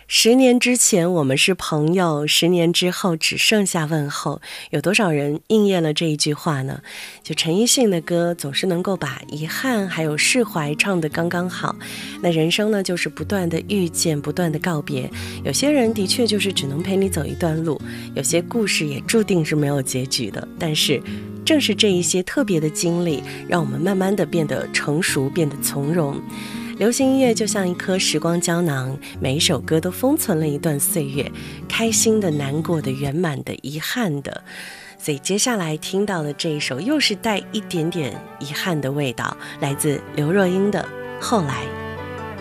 10年之前我们是朋友，10年之后只剩下问候。有多少人应验了这一句话呢？就陈奕迅的歌总是能够把遗憾还有释怀唱得刚刚好。那人生呢，就是不断的遇见，不断的告别。有些人的确就是只能陪你走一段路，有些故事也注定是没有结局的。但是正是这一些特别的经历，让我们慢慢的变得成熟，变得从容。流行音乐就像一颗时光胶囊，每一首歌都封存了一段岁月，开心的、难过的、圆满的、遗憾的。所以接下来听到的这一首又是带一点点遗憾的味道，来自刘若英的《后来》。